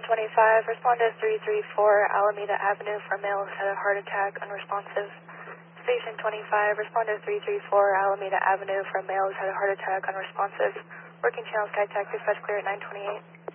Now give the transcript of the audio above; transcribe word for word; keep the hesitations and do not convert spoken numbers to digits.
twenty-five, respond to three three four Alameda Avenue for male who's had a heart attack, unresponsive. Station twenty-five, respond to three three four Alameda Avenue for male who's had a heart attack, unresponsive. Working channel Sky Tech, dispatch clear at nine twenty-eight.